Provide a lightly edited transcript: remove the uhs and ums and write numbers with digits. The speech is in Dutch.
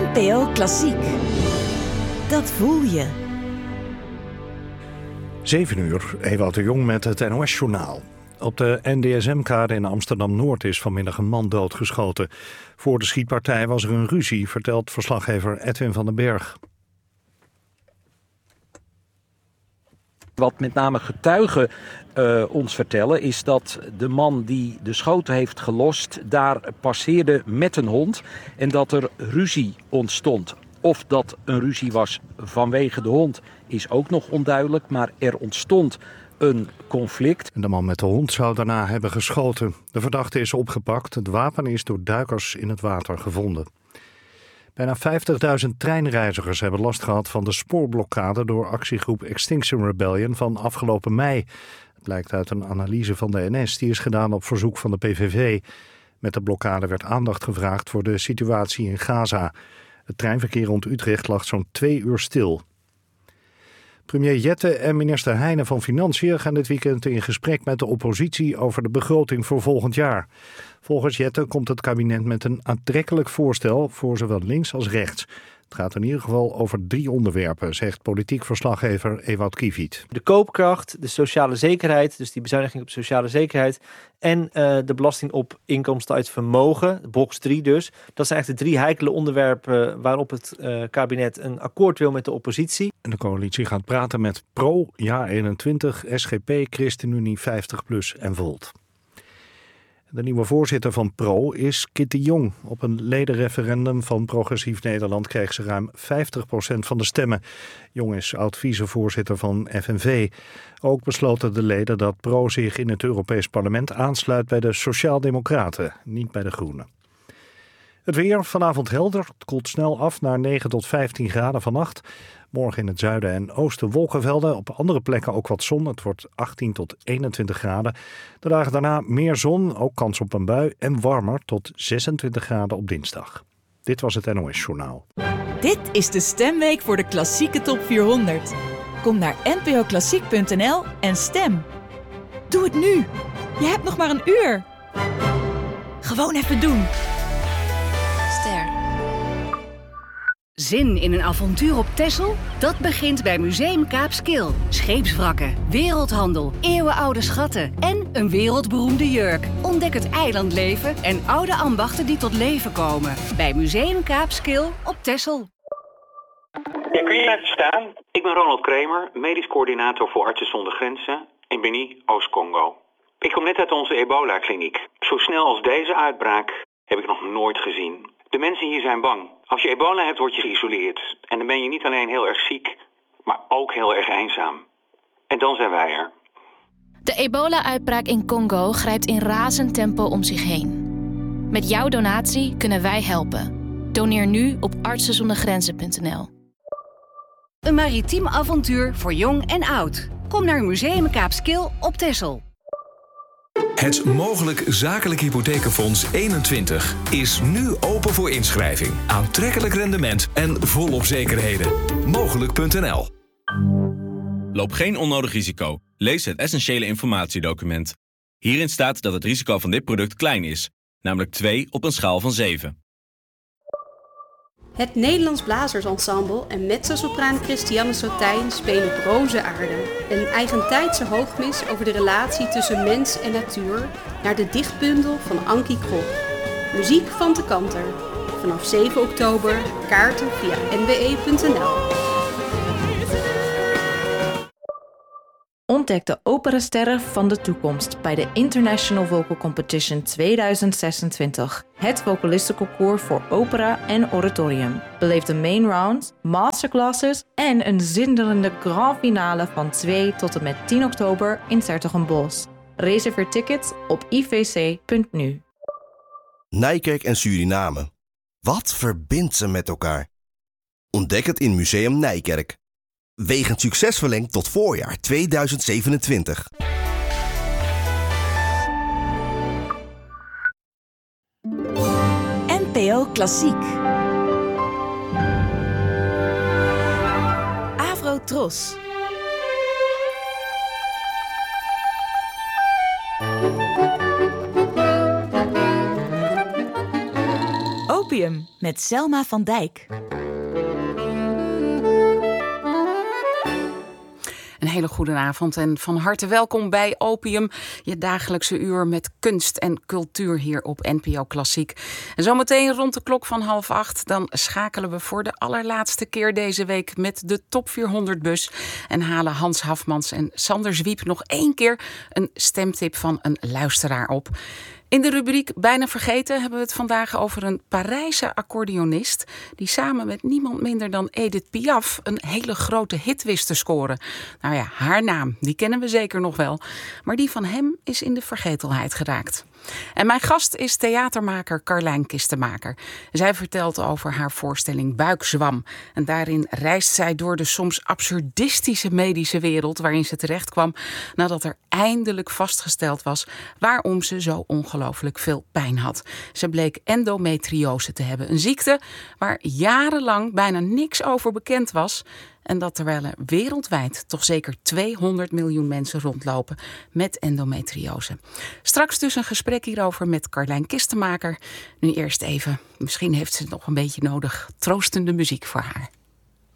NPO Klassiek. Dat voel je. 7 uur, Ewout de Jong met het NOS-journaal. Op de NDSM-kade in Amsterdam-Noord is vanmiddag een man doodgeschoten. Voor de schietpartij was er een ruzie, vertelt verslaggever Edwin van den Berg. Wat met name getuigen ons vertellen is dat de man die de schoten heeft gelost daar passeerde met een hond en dat er ruzie ontstond. Of dat een ruzie was vanwege de hond is ook nog onduidelijk, maar er ontstond een conflict. De man met de hond zou daarna hebben geschoten. De verdachte is opgepakt. Het wapen is door duikers in het water gevonden. Bijna 50.000 treinreizigers hebben last gehad van de spoorblokkade door actiegroep Extinction Rebellion van afgelopen mei. Het blijkt uit een analyse van de NS, die is gedaan op verzoek van de PVV. Met de blokkade werd aandacht gevraagd voor de situatie in Gaza. Het treinverkeer rond Utrecht lag zo'n 2 uur stil. Premier Jette en minister Heijnen van Financiën gaan dit weekend in gesprek met de oppositie over de begroting voor volgend jaar. Volgens Jette komt het kabinet met een aantrekkelijk voorstel voor zowel links als rechts. Het gaat in ieder geval over 3 onderwerpen, zegt politiek verslaggever Ewout Kiewiet. De koopkracht, de sociale zekerheid, dus die bezuiniging op sociale zekerheid en de belasting op inkomsten uit vermogen, box 3 dus. Dat zijn eigenlijk de 3 heikele onderwerpen waarop het kabinet een akkoord wil met de oppositie. En de coalitie gaat praten met PRO, JA21, SGP, ChristenUnie 50PLUS en Volt. De nieuwe voorzitter van PRO is Kitty Jong. Op een ledenreferendum van Progressief Nederland kreeg ze ruim 50% van de stemmen. Jong is oud-vicevoorzitter van FNV. Ook besloten de leden dat PRO zich in het Europees Parlement aansluit bij de Sociaaldemocraten, niet bij de Groenen. Het weer vanavond helder. Het koelt snel af naar 9 tot 15 graden vannacht. Morgen in het zuiden en oosten wolkenvelden. Op andere plekken ook wat zon. Het wordt 18 tot 21 graden. De dagen daarna meer zon, ook kans op een bui. En warmer tot 26 graden op dinsdag. Dit was het NOS Journaal. Dit is de stemweek voor de klassieke top 400. Kom naar npoklassiek.nl en stem. Doe het nu. Je hebt nog maar een uur. Gewoon even doen. Ster. Zin in een avontuur op Texel? Dat begint bij Museum Kaapskil. Scheepswrakken, wereldhandel, eeuwenoude schatten en een wereldberoemde jurk. Ontdek het eilandleven en oude ambachten die tot leven komen. Bij Museum Kaapskil op Texel. Ja, kun je even staan? Ik ben Ronald Kremer, medisch coördinator voor Artsen zonder Grenzen in Beni, Oost-Congo. Ik kom net uit onze ebola-kliniek. Zo snel als deze uitbraak heb ik nog nooit gezien. De mensen hier zijn bang. Als je ebola hebt, word je geïsoleerd. En dan ben je niet alleen heel erg ziek, maar ook heel erg eenzaam. En dan zijn wij er. De ebola-uitbraak in Congo grijpt in razend tempo om zich heen. Met jouw donatie kunnen wij helpen. Doneer nu op artsenzondergrenzen.nl. Een maritiem avontuur voor jong en oud. Kom naar Museum Kaapskil op Texel. Het Mogelijk Zakelijk Hypothekenfonds 21 is nu open voor inschrijving. Aantrekkelijk rendement en volop zekerheden. Mogelijk.nl. Loop geen onnodig risico. Lees het essentiële informatiedocument. Hierin staat dat het risico van dit product klein is, namelijk 2 op een schaal van 7. Het Nederlands Blazersensemble en mezzosopraan Christiane Sotijn spelen op Roze Aarde. Een eigentijdse hoogmis over de relatie tussen mens en natuur naar de dichtbundel van Ankie Krop. Muziek van de Kanter. Vanaf 7 oktober, kaarten via nbe.nl. Ontdek de operasterren van de toekomst bij de International Vocal Competition 2026. Het vocalistenconcours voor opera en oratorium. Beleef de main round, masterclasses en een zinderende grand finale van 2 tot en met 10 oktober in 's-Hertogenbosch. Reserveer tickets op ivc.nu. Nijkerk en Suriname. Wat verbindt ze met elkaar? Ontdek het in Museum Nijkerk. Wegens succes verlengd tot voorjaar 2027. NPO Klassiek. Avrotros. Opium met Selma van Dijk. Een hele goede avond en van harte welkom bij Opium, je dagelijkse uur met kunst en cultuur hier op NPO Klassiek. En zometeen rond de klok van 7:30 dan schakelen we voor de allerlaatste keer deze week met de Top 400 bus en halen Hans Hafmans en Sander Zwiep nog 1 keer een stemtip van een luisteraar op. In de rubriek Bijna Vergeten hebben we het vandaag over een Parijse accordeonist die samen met niemand minder dan Edith Piaf een hele grote hit wist te scoren. Nou ja, haar naam, die kennen we zeker nog wel, maar die van hem is in de vergetelheid geraakt. En mijn gast is theatermaker Carlijn Kistemaker. Zij vertelt over haar voorstelling Buikzwam. En daarin reist zij door de soms absurdistische medische wereld waarin ze terecht kwam nadat er eindelijk vastgesteld was waarom ze zo ongelooflijk veel pijn had. Ze bleek endometriose te hebben, een ziekte waar jarenlang bijna niks over bekend was. En dat terwijl er wereldwijd toch zeker 200 miljoen mensen rondlopen met endometriose. Straks dus een gesprek hierover met Carlijn Kistemaker. Nu eerst even, misschien heeft ze nog een beetje nodig, troostende muziek voor haar.